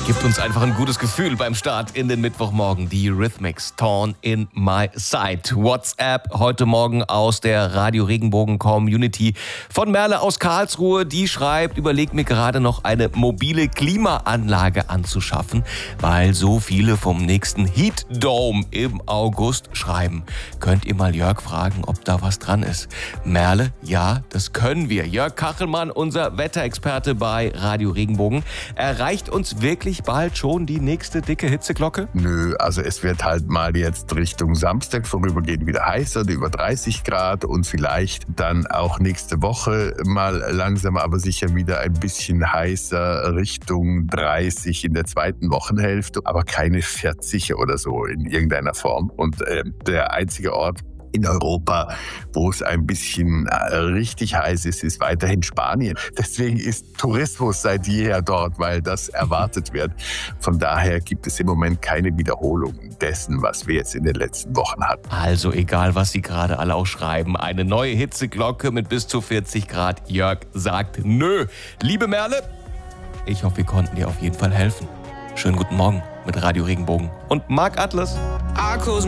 Gibt uns einfach ein gutes Gefühl beim Start in den Mittwochmorgen. Die Eurythmics, Torn in My Sight. WhatsApp heute Morgen aus der Radio Regenbogen Community von Merle aus Karlsruhe. Die schreibt, überlegt mir gerade noch eine mobile Klimaanlage anzuschaffen, weil so viele vom nächsten Heat Dome im August schreiben. Könnt ihr mal Jörg fragen, ob da was dran ist? Merle, ja, das können wir. Jörg Kachelmann, unser Wetterexperte bei Radio Regenbogen. Erreicht uns wirklich bald schon die nächste dicke Hitzeglocke? Nö, also es wird halt mal jetzt Richtung Samstag vorübergehend wieder heißer, über 30 Grad und vielleicht dann auch nächste Woche mal langsam, aber sicher wieder ein bisschen heißer Richtung 30 in der zweiten Wochenhälfte, aber keine 40 oder so in irgendeiner Form. Und der einzige Ort in Europa, wo es ein bisschen richtig heiß ist, ist weiterhin Spanien. Deswegen ist Tourismus seit jeher dort, weil das erwartet wird. Von daher gibt es im Moment keine Wiederholung dessen, was wir jetzt in den letzten Wochen hatten. Also egal, was Sie gerade alle auch schreiben, eine neue Hitzeglocke mit bis zu 40 Grad. Jörg sagt nö. Liebe Merle, ich hoffe, wir konnten dir auf jeden Fall helfen. Schönen guten Morgen mit Radio Regenbogen und Marc Atlas.